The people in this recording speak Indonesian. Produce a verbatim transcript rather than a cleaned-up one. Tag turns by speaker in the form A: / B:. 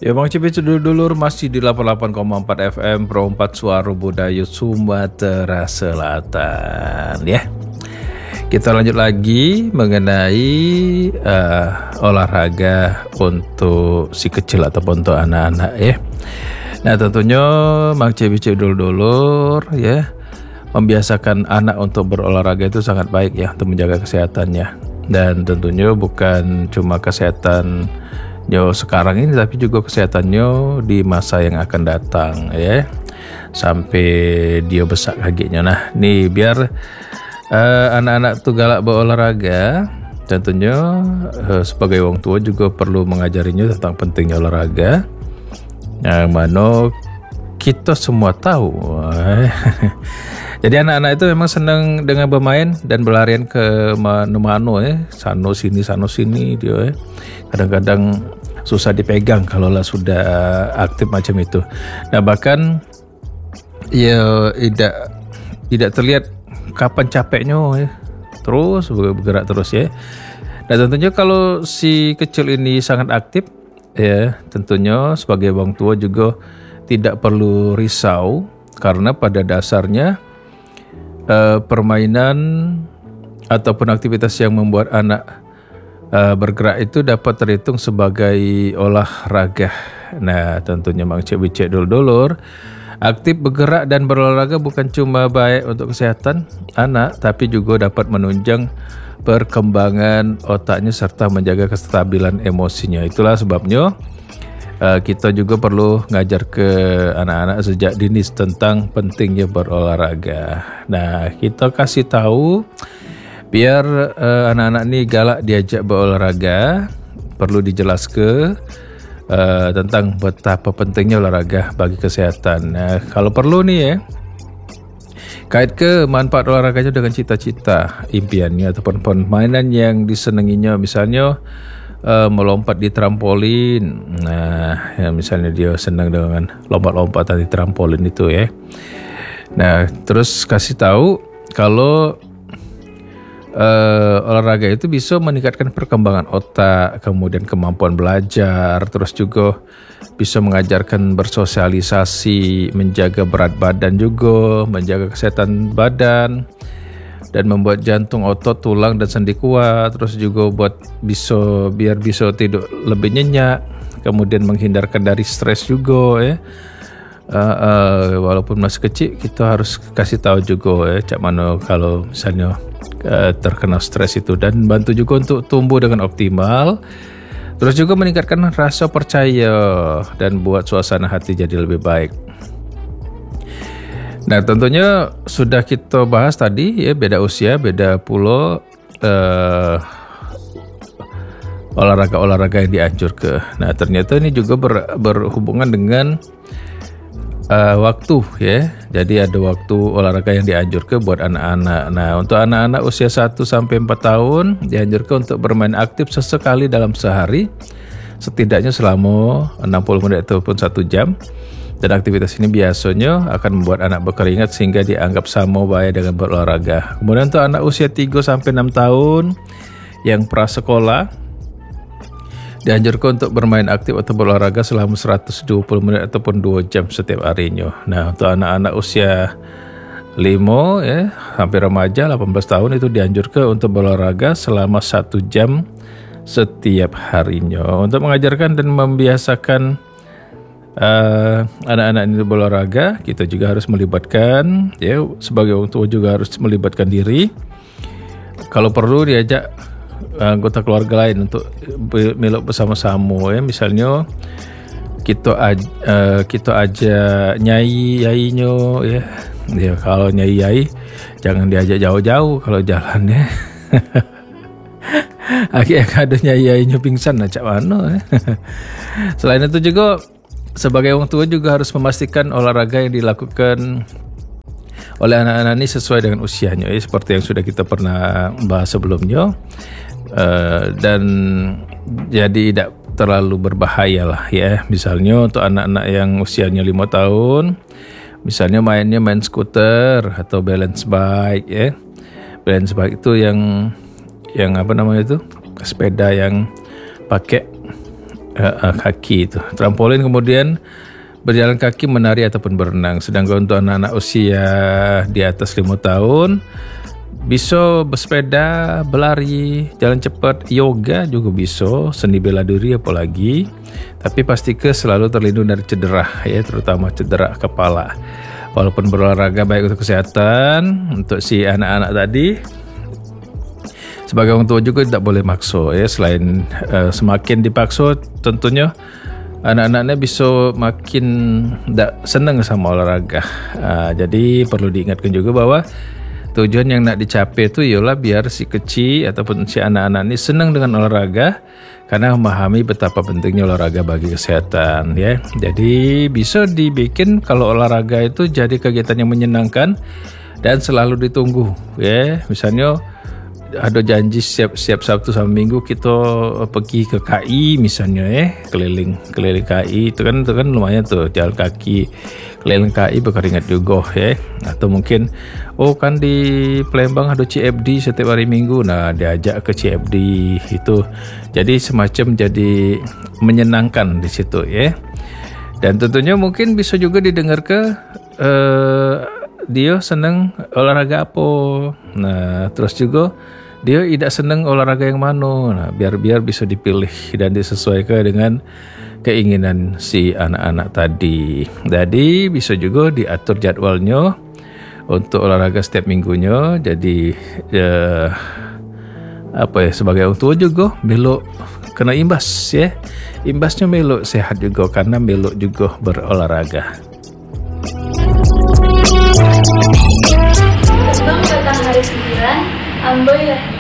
A: Ya Bang Cipi dulur masih di delapan puluh delapan koma empat F M Pro empat Suara Budaya Sumatera Selatan ya. Kita lanjut lagi mengenai uh, olahraga untuk si kecil ataupun untuk anak-anak ya. Nah tentunya Bang Cipi dulur ya, membiasakan anak untuk berolahraga itu sangat baik ya untuk menjaga kesehatannya. Dan tentunya bukan cuma kesehatan yo sekarang ini, tapi juga kesehatannya di masa yang akan datang ya, sampai dia besar kakinya. Nah nih biar uh, anak-anak tuh galak berolahraga, tentunya uh, sebagai orang tua juga perlu mengajarinya tentang pentingnya olahraga, yang mana kita semua tahu. Jadi anak-anak itu memang senang dengan bermain dan berlarian ke mana-mana ya, sano sini sano sini dia ya. Kadang-kadang susah dipegang kalau lah sudah aktif macam itu. Nah bahkan ya tidak tidak terlihat kapan capeknya ya, terus bergerak terus ya. Nah tentunya kalau si kecil ini sangat aktif ya, tentunya sebagai orang tua juga tidak perlu risau, karena pada dasarnya Uh, permainan ataupun aktivitas yang membuat anak uh, bergerak itu dapat terhitung sebagai olahraga. Nah tentunya Bang Cik Bicek dulur-dulur, aktif bergerak dan berolahraga bukan cuma baik untuk kesehatan anak, tapi juga dapat menunjang perkembangan otaknya serta menjaga kestabilan emosinya. Itulah sebabnya Uh, kita juga perlu ngajar ke anak-anak sejak dini tentang pentingnya berolahraga. Nah, kita kasih tahu biar uh, anak-anak ini galak diajak berolahraga, perlu dijelaskan uh, tentang betapa pentingnya olahraga bagi kesehatan. Nah, kalau perlu nih ya, kait ke manfaat olahraganya dengan cita-cita, impiannya ataupun permainan yang disenanginya, misalnya Uh, melompat di trampolin. Nah, ya misalnya dia senang dengan lompat-lompatan di trampolin itu ya. Nah, terus kasih tahu kalau uh, olahraga itu bisa meningkatkan perkembangan otak, kemudian kemampuan belajar, terus juga bisa mengajarkan bersosialisasi, menjaga berat badan juga, menjaga kesehatan badan, dan membuat jantung, otot, tulang dan sendi kuat. Terus juga buat bisa biar bisa tidur lebih nyenyak, kemudian menghindarkan dari stres juga ya. Uh, uh, walaupun masih kecil kita harus kasih tahu juga ya cak mana kalau misalnya uh, terkena stres itu, dan bantu juga untuk tumbuh dengan optimal. Terus juga meningkatkan rasa percaya dan buat suasana hati jadi lebih baik. Nah tentunya sudah kita bahas tadi ya, beda usia, beda pulau uh, olahraga-olahraga yang dianjurkan. Nah ternyata ini juga ber, berhubungan dengan uh, waktu ya. Jadi ada waktu olahraga yang dianjurkan buat anak-anak. Nah untuk anak-anak usia satu sampai empat tahun dianjurkan untuk bermain aktif sesekali dalam sehari, setidaknya selama enam puluh menit ataupun satu jam. Dan aktivitas ini biasanya akan membuat anak berkeringat sehingga dianggap sama baik dengan berolahraga. Kemudian untuk anak usia tiga sampai enam tahun yang prasekolah, dianjurkan untuk bermain aktif atau berolahraga selama seratus dua puluh menit ataupun dua jam setiap harinya. Nah untuk anak-anak usia lima ya, hampir remaja delapan belas tahun, itu dianjurkan untuk berolahraga selama satu jam setiap harinya. Untuk mengajarkan dan membiasakan Uh, anak-anak ini berolahraga, kita juga harus melibatkan ya, sebagai orang tua juga harus melibatkan diri. Kalau perlu diajak anggota keluarga lain untuk melok bersama-sama ya. Misalnya kita aj, uh, kita aja nyai yainya ya. Ya kalau nyai yai jangan diajak jauh-jauh kalau jalan ya. Akhirnya ada nyai yainya pingsan nah cak mana ya. Selain itu juga sebagai orang tua juga harus memastikan olahraga yang dilakukan oleh anak-anak ini sesuai dengan usianya ya, seperti yang sudah kita pernah bahas sebelumnya, uh, dan jadi tidak terlalu berbahaya lah ya. Misalnya untuk anak-anak yang usianya lima tahun, misalnya mainnya main skuter atau balance bike ya. Balance bike itu yang yang apa namanya itu, sepeda yang pakai uh, uh, kaki itu. Trampolin, kemudian berjalan kaki, menari ataupun berenang. Sedangkan untuk anak-anak usia di atas lima tahun bisa bersepeda, berlari, jalan cepat, yoga juga bisa, seni bela diri apalagi. Tapi pastikan selalu terlindung dari cedera ya, terutama cedera kepala. Walaupun berolahraga baik untuk kesehatan untuk si anak-anak tadi, sebagai orang tua juga tidak boleh maksa ya. Selain uh, semakin dipaksa, tentunya anak-anaknya bisa makin tidak senang sama olahraga. Uh, jadi perlu diingatkan juga bahwa tujuan yang nak dicapai itu ialah biar si kecil ataupun si anak-anak ini senang dengan olahraga, karena memahami betapa pentingnya olahraga bagi kesehatan ya. Jadi bisa dibikin kalau olahraga itu jadi kegiatan yang menyenangkan dan selalu ditunggu ya. Misalnya ada janji siap siap Sabtu sama Minggu kita pergi ke K I misalnya ya, keliling keliling K I itu kan itu kan lumayan tuh, jalan kaki keliling K I berkeringat juga ya. Atau mungkin oh kan di Palembang ada C F D setiap hari Minggu, nah diajak ke C F D itu, jadi semacam jadi menyenangkan di situ ya. Dan tentunya mungkin bisa juga didengar ke eh, dia senang olahraga apa, nah terus juga dia tidak senang olahraga yang mana, nah, biar biar bisa dipilih dan disesuaikan dengan keinginan si anak-anak tadi. Jadi bisa juga diatur jadwalnya untuk olahraga setiap minggunya. Jadi ya, apa ya, sebagai orang tua juga belok kena imbas ya, imbasnya belok sehat juga karena belok juga berolahraga.
B: Terbang datang hari sembilan, amboi